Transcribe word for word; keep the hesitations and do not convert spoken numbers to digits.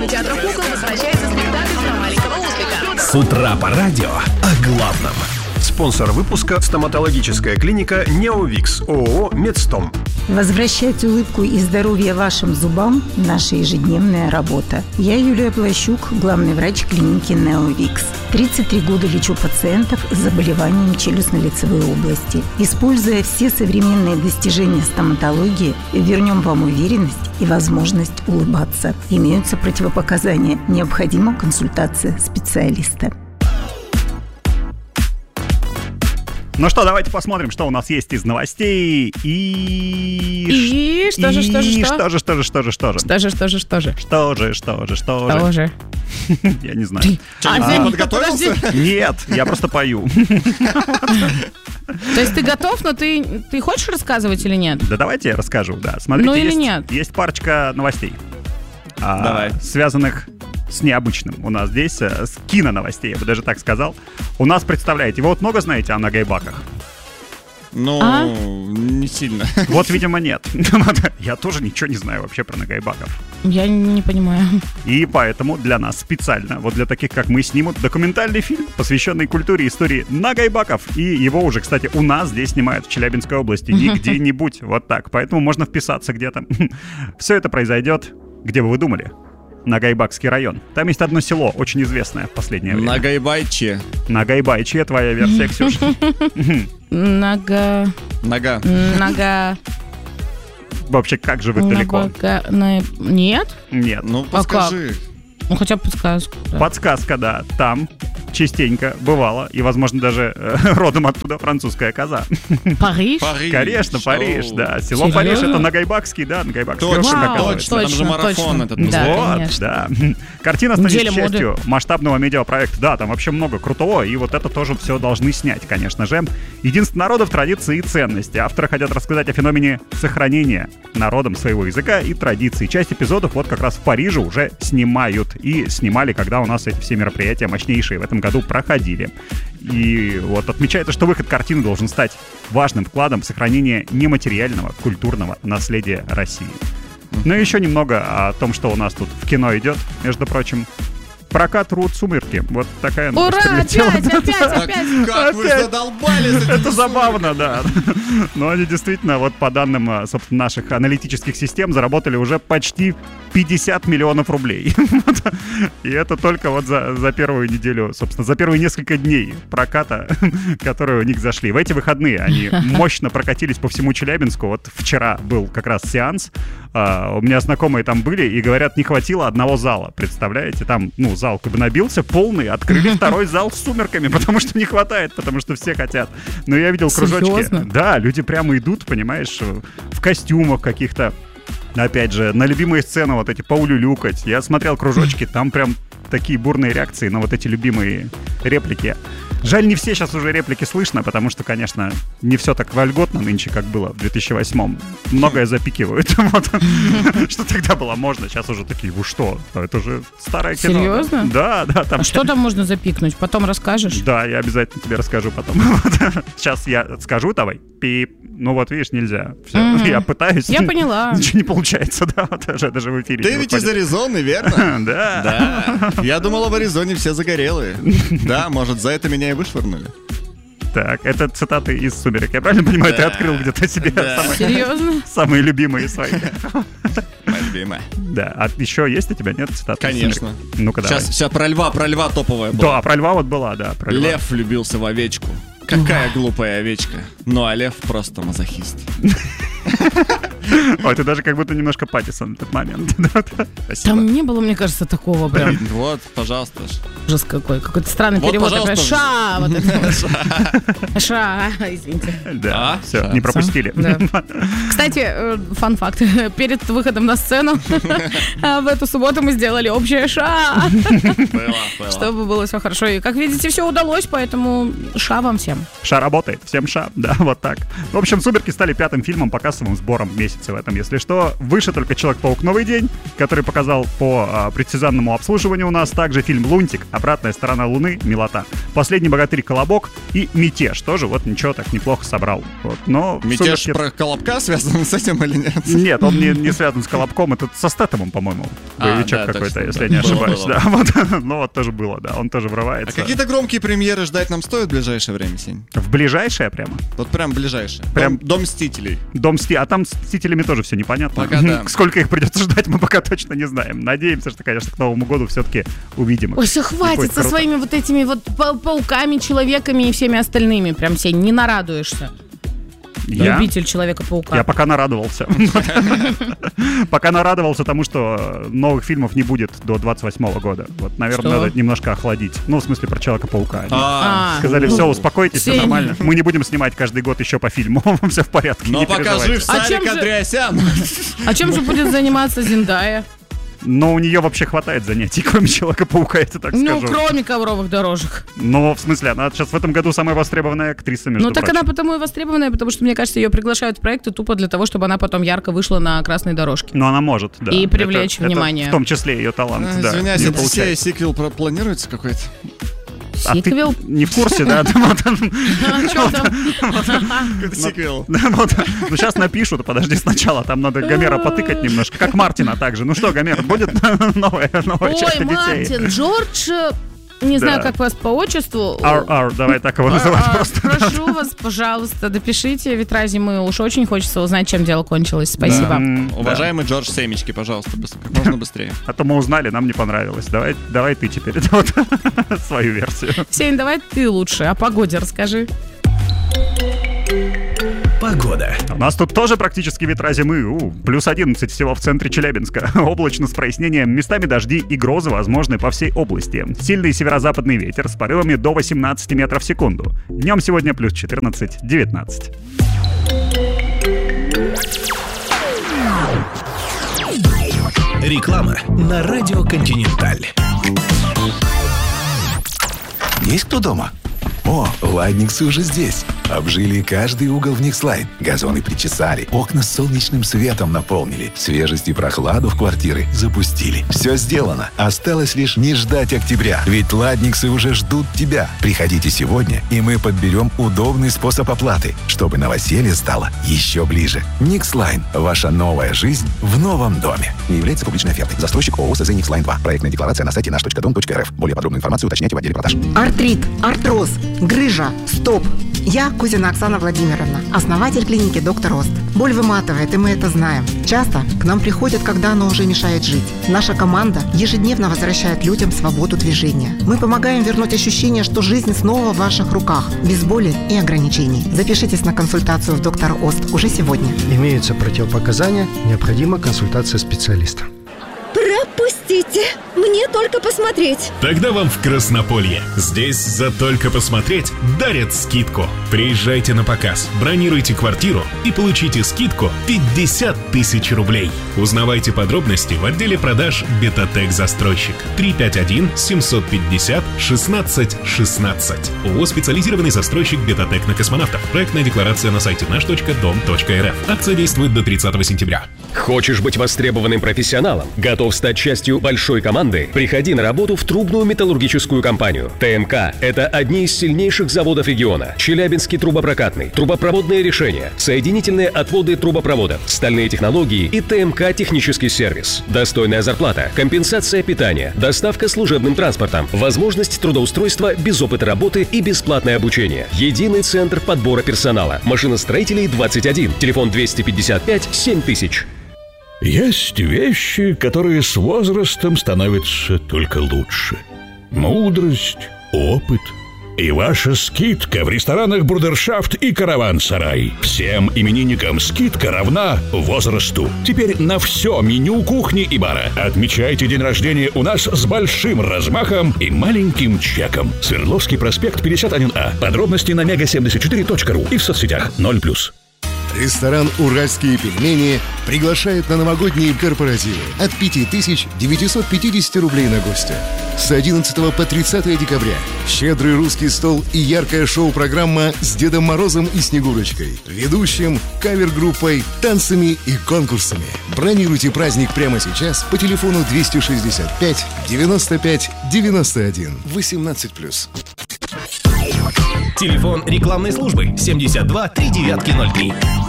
кинотеатра «Кукол» возвращается спектакль про маленького ослика. С утра по радио о главном. Спонсор выпуска — стоматологическая клиника «Неовикс» ООО «Медстом». Возвращать улыбку и здоровье вашим зубам – наша ежедневная работа. Я Юлия Плащук, главный врач клиники «Неовикс». тридцать три года лечу пациентов с заболеваниями челюстно-лицевой области. Используя все современные достижения стоматологии, вернем вам уверенность и возможность улыбаться. Имеются противопоказания. Необходима консультация специалиста. Ну что, давайте посмотрим, что у нас есть из новостей. И... И что же, что же, что? Что же, что же, что же, что же? Что же, что же, что же? Что же, что же, что же? Что же? Я не знаю. Что, не подготовился? Нет, я просто пою. То есть ты готов, но ты, ты хочешь рассказывать или нет? Да давайте я расскажу, да. Смотрите, ну или есть, нет? Есть парочка новостей, Давай. а, связанных с необычным. У нас здесь а, с киноновостей, я бы даже так сказал. У нас, представляете, вы вот много знаете о нагайбаках? Ну, А? не сильно. Вот, видимо, нет. Я тоже ничего не знаю вообще про нагайбаков. Я не понимаю. И поэтому для нас специально, вот для таких, как мы, снимут документальный фильм, посвященный культуре и истории нагайбаков. И его уже, кстати, у нас здесь снимают в Челябинской области. Не где-нибудь, вот так. Поэтому можно вписаться где-то. Все это произойдет, где бы вы думали? Нагайбакский район. Там есть одно село, очень известное в последнее время. Нагайбайче. Нагайбайче, твоя версия, Ксюша. Нога... Нога. Нога... Вообще, как же вы далеко? Нога... на- Нет? Нет. Ну, А подскажи. Ну, хотя бы подсказку. да. Подсказка, да. Там частенько бывало, и, возможно, даже э, родом оттуда французская коза. Париж? Париж. Конечно, Что? Париж, да. Село Серьезно? Париж — это Нагайбакский, да, Нагайбакский Точно, округ, Вау, оказывается. точно. Там же марафон точно. этот Да, Вот, конечно. да. Картина станет Неделя моды. частью масштабного медиапроекта. Да, там вообще много крутого, и вот это тоже все должны снять, конечно же. Единство народов, традиции и ценности. Авторы хотят рассказать о феномене сохранения народом своего языка и традиций. Часть эпизодов вот как раз в Париже уже снимают. И снимали, когда у нас эти все мероприятия мощнейшие в этом году проходили. И вот отмечается, что выход картины должен стать важным вкладом в сохранение нематериального культурного наследия России. Ну и еще немного о том, что у нас тут в кино идет, между прочим. Прокат рвут «Сумерки». Вот такая новость Ура! прилетела. Опять, опять, Так, опять! как вы Опять. задолбались этими Это забавно, да. Но они действительно, вот по данным, а, собственно, наших аналитических систем, заработали уже почти пятьдесят миллионов рублей. И это только вот за, за первую неделю, собственно, за первые несколько дней проката, которые у них зашли. В эти выходные они мощно прокатились по всему Челябинску. Вот вчера был как раз сеанс. А, у меня знакомые там были и говорят, не хватило одного зала. Представляете? Там, ну, зал как бы набился полный, открыли второй зал с «Сумерками», потому что не хватает, потому что все хотят. Но я видел кружочки. Серьезно? Да, люди прямо идут, понимаешь, в костюмах каких-то. Опять же, на любимые сцены вот эти поулюлюкать. Я смотрел кружочки, там прям такие бурные реакции на вот эти любимые реплики. Жаль, не все сейчас уже реплики слышно, потому что, конечно, не все так вольготно нынче, как было в две тысячи восьмом. Многое запикивают. Вот. Что тогда было можно, сейчас уже такие, вы что? Это же старое кино. Серьезно? Да, да. Там А что там можно запикнуть? Потом расскажешь? Да, я обязательно тебе расскажу потом. Сейчас я скажу, давай. Пип. Ну вот, видишь, нельзя. Все, Мгм. я пытаюсь. Я поняла. Ничего не получается, да, вот даже, даже в эфире. Ты не ведь из выходит. Аризоны, верно? Да. Да. Я думал, в Аризоне все загорелые. Да, может, за это меня и вышвырнули. Так, это цитаты из «Сумерек». Я правильно понимаю, ты Да. открыл где-то себе Да. самые, Серьезно? самые любимые свои. Моя любимая. Да, а еще есть у тебя, нет, цитаты? из Конечно. «Сумерек»? Ну-ка, давай. Сейчас, сейчас про льва, про льва топовая была. Да, про льва вот была, да. Про льва. Лев влюбился в овечку. Какая глупая овечка. Ну а лев просто мазохист. Ой, ты даже как будто немножко Паттисон в этот момент. Спасибо. Там не было, мне кажется, такого прям. Вот, пожалуйста. Ужас какой. Какой-то странный Вот, перевод. пожалуйста. Такой, ша! Вот это. Ша! Извините. Да, А? все, не пропустили. Да. Кстати, э, фан-факт. Перед выходом на сцену э, в эту субботу мы сделали общее ша, Было, было. чтобы было все хорошо. И, как видите, все удалось, поэтому ша вам всем. Ша работает, всем ша, да, вот так. В общем, «Сумерки» стали пятым фильмом по кассовым сборам в месяце в этом, если что. Выше только «Человек-паук. Новый день» который показал по а, предсезонному обслуживанию у нас также фильм «Лунтик», «Обратная сторона Луны», «Милота», «Последний богатырь», «Колобок» и «Мятеж». Тоже вот ничего так неплохо собрал. Вот, но «Мятеж» «Сумерки» про Колобка связан с этим или нет? Нет, он не, не связан с «Колобком», это со Стэтхэмом, по-моему. Боевичок а, да, какой-то, точно, если да. я не Было, ошибаюсь. было. Да, вот, ну вот тоже было, да, он тоже врывается. А какие-то громкие премьеры ждать нам стоит в ближайшее время, Сень? В ближайшее прямо? Вот прям ближайшее. Прям- Дом, Дом Мстителей. Дом Мсти... А там с Мстителями тоже все непонятно. Пока да. Сколько их придется ждать, мы пока точно не знаем. Надеемся, что, конечно, к Новому году все-таки увидим их. Ой, все И будет хватит со круто. своими вот этими вот па- пауками, человеками и всеми остальными. Прям, Сень, не нарадуешься. Я? Любитель Человека-паука. Я пока нарадовался. Пока нарадовался тому, что новых фильмов не будет до двадцать восьмого года. Вот, наверное, Что? надо немножко охладить. Ну, в смысле, про Человека-паука. Они А, А, Сказали, все, успокойтесь, все Сеня. нормально. Мы не будем снимать каждый год еще по фильму. Все в порядке, но не пока переживайте. жив А чем Сарик же- Андреасян. А чем же будет заниматься Зендая? Но у нее вообще хватает занятий, кроме Человека-паука, я тебе так Ну, скажу. кроме ковровых дорожек. Но, в смысле, она сейчас в этом году самая востребованная актриса, между Ну, так прочим. она потому и востребованная, потому что, мне кажется, ее приглашают в проекты тупо для того, чтобы она потом ярко вышла на красной дорожке. Но она может, да. И привлечь Это- это внимание. в том числе ее талант, А, да. Извиняюсь, не это все получается. сиквел про- планируется какой-то? А ты Сиквел? не в курсе, да? Вот, А что там? Какой-то сиквел. да, вот. Ну, сейчас напишут, подожди сначала, там надо Гомера потыкать немножко, как Мартина также. Ну что, Гомер, будет новая, новая часть Ой, детей? Мартин, Джордж, э, не знаю, Да. как вас по отчеству. Ар, ар, давай так его называть А, просто. Прошу вас, пожалуйста, допишите «Ветра зимы». Уж очень хочется узнать, чем дело кончилось. Спасибо. М, да. Уважаемый Джордж Семечки, пожалуйста, быс- как можно быстрее. А то мы узнали, нам не понравилось. Давай, давай ты теперь вот, свою версию. Сень, давай ты лучше о погоде расскажи. Погода. У нас тут тоже практически ветра зимы. У, плюс одиннадцать всего в центре Челябинска. Облачно с прояснением, местами дожди и грозы возможны по всей области. Сильный северо-западный ветер с порывами до восемнадцати метров в секунду. Днем сегодня плюс четырнадцать-девятнадцать. Реклама на радио «Континенталь». Есть кто дома? О, ладниксы уже здесь. Обжили каждый угол в Никслайн. Газоны причесали, окна с солнечным светом наполнили, свежесть и прохладу в квартиры запустили. Все сделано. Осталось лишь не ждать октября. Ведь ладниксы уже ждут тебя. Приходите сегодня, и мы подберем удобный способ оплаты, чтобы новоселье стало еще ближе. Никслайн. Ваша новая жизнь в новом доме. Не является публичной офертой. Застройщик ООО СЗ Никслайн два. Проектная декларация на сайте наш точка дом точка эр эф. Более подробную информацию уточняйте в отделе продаж. Артрит, артроз, грыжа, стоп. Я Кузина Оксана Владимировна, основатель клиники «Доктор Ост». Боль выматывает, и мы это знаем. Часто к нам приходят, когда оно уже мешает жить. Наша команда ежедневно возвращает людям свободу движения. Мы помогаем вернуть ощущение, что жизнь снова в ваших руках, без боли и ограничений. Запишитесь на консультацию в «Доктор Ост» уже сегодня. Имеются противопоказания, необходима консультация специалиста. Пропустите! Мне только посмотреть. Тогда вам в Краснополье. Здесь за только посмотреть дарят скидку. Приезжайте на показ, бронируйте квартиру и получите скидку пятьдесят тысяч рублей. Узнавайте подробности в отделе продаж Бетатек Застройщик. три пять один семь пять ноль шестнадцать шестнадцать. ООО «Специализированный застройщик Бетатек на космонавтов». Проектная декларация на сайте наш точка дом точка эр эф. Акция действует до тридцатого сентября. Хочешь быть востребованным профессионалом? Готов стать частью большой команды? Приходи на работу в трубную металлургическую компанию. ТМК – это одни из сильнейших заводов региона. Челябинский трубопрокатный, трубопроводные решения, соединительные отводы трубопроводов, стальные технологии и ТМК технический сервис. Достойная зарплата, компенсация питания, доставка служебным транспортом, возможность трудоустройства без опыта работы и бесплатное обучение. Единый центр подбора персонала. Машиностроителей двадцать один. Телефон двести пятьдесят пять семь тысяч. Есть вещи, которые с возрастом становятся только лучше. Мудрость, опыт и ваша скидка в ресторанах «Брудершафт» и «Караван-сарай». Всем именинникам скидка равна возрасту. Теперь на все меню кухни и бара. Отмечайте день рождения у нас с большим размахом и маленьким чеком. Свердловский проспект пятьдесят один А. Подробности на мега семьдесят четыре точка ру и в соцсетях ноль плюс. Ресторан «Уральские пельмени» приглашает на новогодние корпоративы от пять тысяч девятьсот пятьдесят рублей на гостя. С одиннадцатого по тридцатое декабря щедрый русский стол и яркая шоу-программа с Дедом Морозом и Снегурочкой, ведущим, кавер-группой, танцами и конкурсами. Бронируйте праздник прямо сейчас по телефону двести шестьдесят пять девяносто пять девяносто один. восемнадцать плюс. Телефон рекламной службы семьдесят два три девятки ноль три.